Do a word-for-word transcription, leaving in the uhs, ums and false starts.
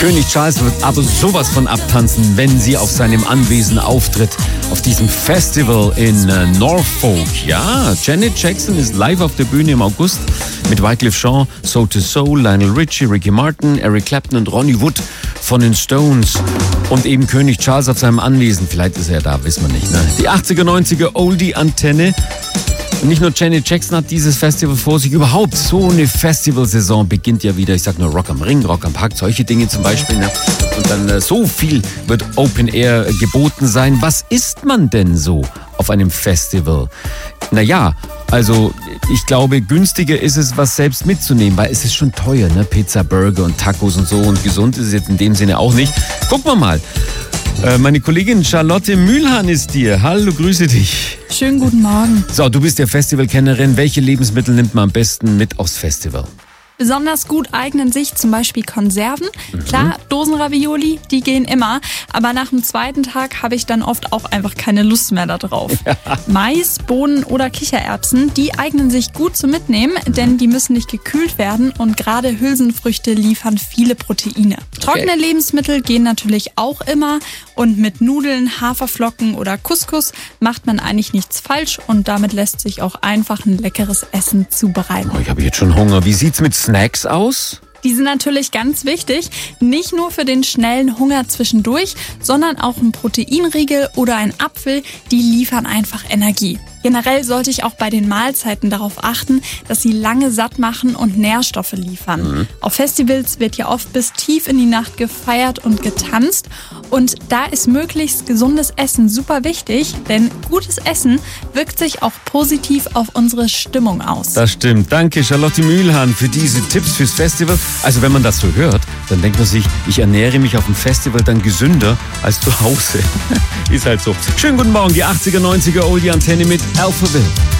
König Charles wird aber sowas von abtanzen, wenn sie auf seinem Anwesen auftritt. Auf diesem Festival in äh, Norfolk. Ja, Janet Jackson ist live auf der Bühne im August mit Wyclef Jean, Soul to Soul, Lionel Richie, Ricky Martin, Eric Clapton und Ronnie Wood von den Stones. Und eben König Charles auf seinem Anwesen. Vielleicht ist er da, wissen wir nicht. Ne? Die achtziger, neunziger Oldie-Antenne. Und nicht nur Janet Jackson hat dieses Festival vor sich. Überhaupt so eine Festivalsaison beginnt ja wieder. Ich sag nur Rock am Ring, Rock am Park, solche Dinge zum Beispiel. Ne? Und dann äh, so viel wird Open Air äh, geboten sein. Was isst man denn so auf einem Festival? Naja, also ich glaube, günstiger ist es, was selbst mitzunehmen, weil es ist schon teuer, ne? Pizza, Burger und Tacos und so. Und gesund ist es jetzt in dem Sinne auch nicht. Gucken wir mal. Äh, meine Kollegin Charlotte Mühlhahn ist hier. Hallo, grüße dich. Schönen guten Morgen. So, du bist ja Festivalkennerin. Welche Lebensmittel nimmt man am besten mit aufs Festival? Besonders gut eignen sich zum Beispiel Konserven. Mhm. Klar, Dosenravioli, die gehen immer. Aber nach dem zweiten Tag habe ich dann oft auch einfach keine Lust mehr darauf. Ja. Mais, Bohnen oder Kichererbsen, die eignen sich gut zum Mitnehmen, denn die müssen nicht gekühlt werden. Und gerade Hülsenfrüchte liefern viele Proteine. Trockene okay. Lebensmittel gehen natürlich auch immer. Und mit Nudeln, Haferflocken oder Couscous macht man eigentlich nichts falsch. Und damit lässt sich auch einfach ein leckeres Essen zubereiten. Oh, ich habe jetzt schon Hunger. Wie sieht's mit Snacks aus? Die sind natürlich ganz wichtig, nicht nur für den schnellen Hunger zwischendurch, sondern auch ein Proteinriegel oder ein Apfel, die liefern einfach Energie. Generell sollte ich auch bei den Mahlzeiten darauf achten, dass sie lange satt machen und Nährstoffe liefern. Mhm. Auf Festivals wird ja oft bis tief in die Nacht gefeiert und getanzt. Und da ist möglichst gesundes Essen super wichtig, denn gutes Essen wirkt sich auch positiv auf unsere Stimmung aus. Das stimmt. Danke, Charlotte Mühlhahn, für diese Tipps fürs Festival. Also wenn man das so hört, dann denkt man sich, ich ernähre mich auf dem Festival dann gesünder als zu Hause. Ist halt so. Schönen guten Morgen, die achtziger, neunziger Oldie-Antenne mit Alphaville.